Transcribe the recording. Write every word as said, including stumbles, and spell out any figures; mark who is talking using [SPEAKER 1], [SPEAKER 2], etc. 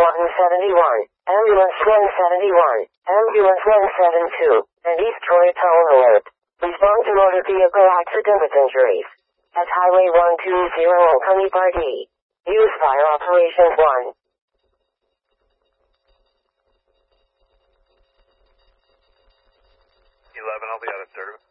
[SPEAKER 1] one seventy-one, Ambulance one seventy-one, Ambulance one seventy-two, and East Troy Toll Alert. Respond to motor vehicle accident with injuries at Highway one twenty Oconee Party. Use Fire Operations one.
[SPEAKER 2] eleven, I'll be out of service.